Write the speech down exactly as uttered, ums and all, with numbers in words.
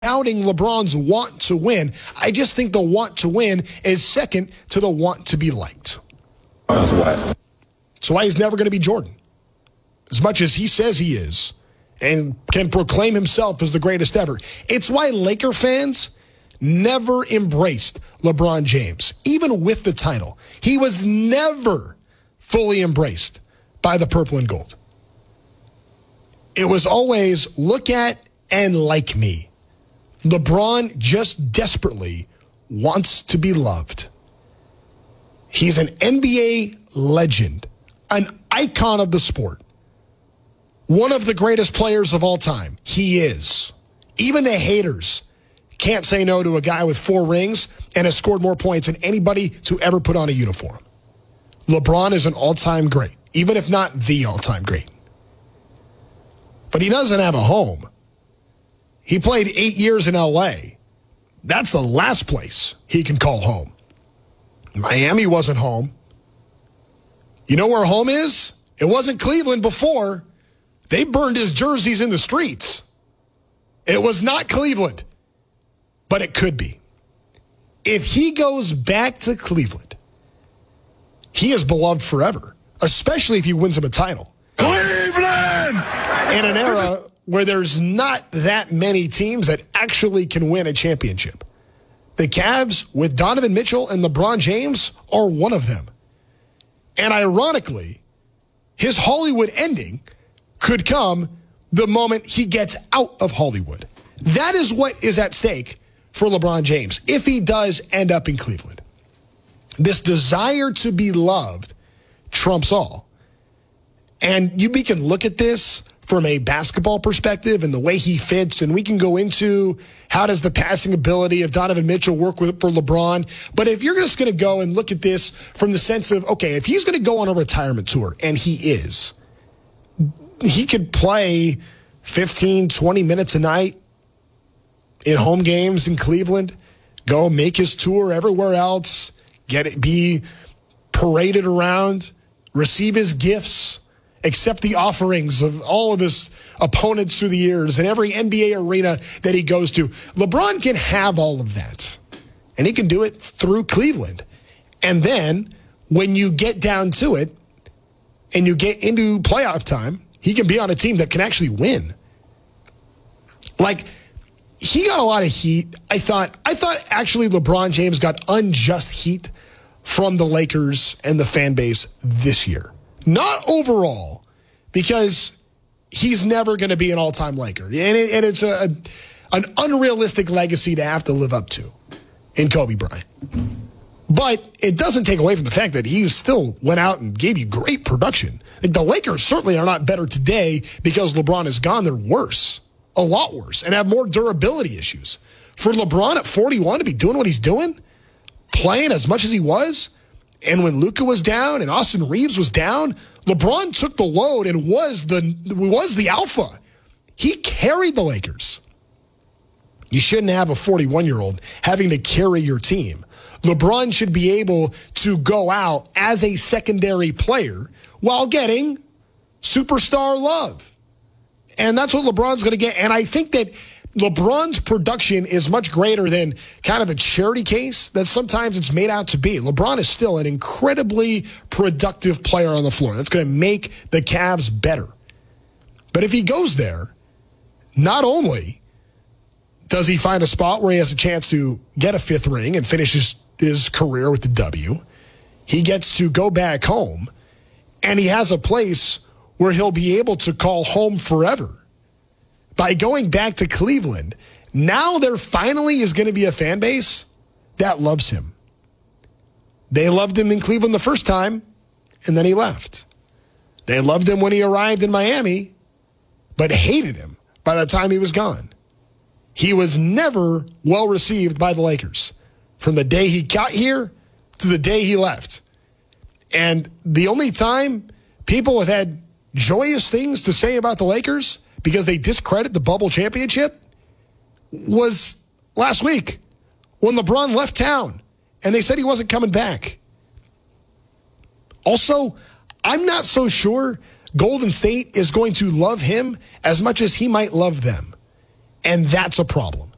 doubting LeBron's want to win. I just think the want to win is second to the want to be liked. That's why. That's why he's never going to be Jordan. As much as he says he is and can proclaim himself as the greatest ever. It's why Laker fans never embraced LeBron James, even with the title. He was never fully embraced by the purple and gold. It was always look at and like me. LeBron just desperately wants to be loved. He's an N B A legend, an icon of the sport, one of the greatest players of all time. He is. Even the haters can't say no to a guy with four rings and has scored more points than anybody to ever put on a uniform. LeBron is an all-time great, even if not the all-time great. But he doesn't have a home. He played eight years in L A. That's the last place he can call home. Miami wasn't home. You know where home is? It wasn't Cleveland before. They burned his jerseys in the streets. It was not Cleveland, but it could be. If he goes back to Cleveland, he is beloved forever, especially if he wins him a title. Cleveland! In an era where there's not that many teams that actually can win a championship. The Cavs, with Donovan Mitchell and LeBron James, are one of them. And ironically, his Hollywood ending could come the moment he gets out of Hollywood. That is what is at stake for LeBron James, if he does end up in Cleveland. This desire to be loved trumps all. And you we can look at this from a basketball perspective and the way he fits, and we can go into how does the passing ability of Donovan Mitchell work with, for LeBron. But if you're just going to go and look at this from the sense of, okay, if he's going to go on a retirement tour, and he is, he could play fifteen, twenty minutes a night in home games in Cleveland, go make his tour everywhere else, get it, be paraded around, receive his gifts, accept the offerings of all of his opponents through the years in every N B A arena that he goes to. LeBron can have all of that, and he can do it through Cleveland. And then when you get down to it and you get into playoff time, he can be on a team that can actually win. Like, he got a lot of heat. I thought, I thought actually LeBron James got unjust heat from the Lakers and the fan base this year. Not overall, because he's never going to be an all-time Laker. And, it, and it's a, a, an unrealistic legacy to have to live up to in Kobe Bryant. But it doesn't take away from the fact that he still went out and gave you great production. Like, the Lakers certainly are not better today because LeBron is gone. They're worse, a lot worse, and have more durability issues. For LeBron at forty-one to be doing what he's doing, playing as much as he was, and when Luka was down and Austin Reeves was down, LeBron took the load and was the was the alpha. He carried the Lakers. You shouldn't have a forty-one-year-old having to carry your team. LeBron should be able to go out as a secondary player while getting superstar love. And that's what LeBron's going to get. And I think that LeBron's production is much greater than kind of the charity case that sometimes it's made out to be. LeBron is still an incredibly productive player on the floor. That's going to make the Cavs better. But if he goes there, not only does he find a spot where he has a chance to get a fifth ring and finish his, his career with the W, he gets to go back home, and he has a place where he'll be able to call home forever. By going back to Cleveland, now there finally is going to be a fan base that loves him. They loved him in Cleveland the first time, and then he left. They loved him when he arrived in Miami, but hated him by the time he was gone. He was never well received by the Lakers from the day he got here to the day he left. And the only time people have had joyous things to say about the Lakers because they discredit the bubble championship was last week when LeBron left town and they said he wasn't coming back. Also, I'm not so sure Golden State is going to love him as much as he might love them. And that's a problem.